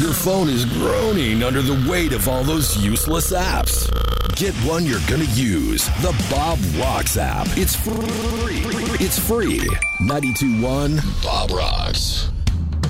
Your phone is groaning under the weight of all those useless apps. Get one you're gonna use. The Bob Rocks app. It's free. It's free. 92.1 Bob Rocks.